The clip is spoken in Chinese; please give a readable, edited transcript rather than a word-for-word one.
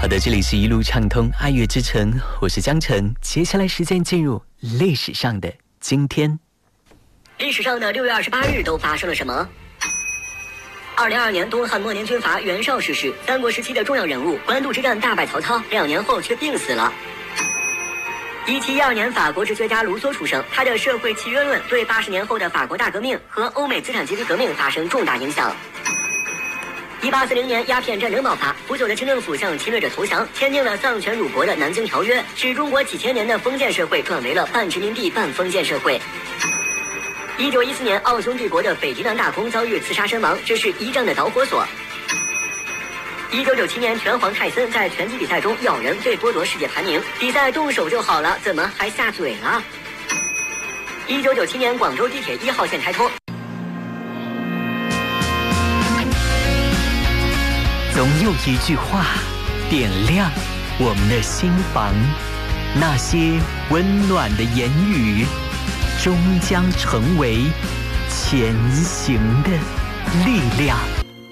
好的，这里是一路畅通爱乐之城，我是江晨。接下来时间进入历史上的今天。 历史上的6月28日都发生了什么？2022年，东汉末年军阀袁绍逝世，三国时期的重要人物官渡之战大败曹操，2年后却病死了。1712年，法国哲学家卢梭出生，他的社会契约论对80年后的法国大革命和欧美资产阶级革命发生重大影响。1840年，鸦片战争爆发，腐朽的清政府向侵略者投降，签订了丧权辱国的《南京条约》，使中国几千年的封建社会转为了半殖民地半封建社会。1914年，奥匈帝国的斐迪南大公遭遇刺杀身亡，这是一战的导火索。1997年，拳皇泰森在拳击比赛中咬人，被剥夺世界排名。比赛动手就好了，怎么还下嘴了？1997年，广州地铁1号线开通。 总有一句话点亮我们的心房，那些温暖的言语终将成为前行的力量。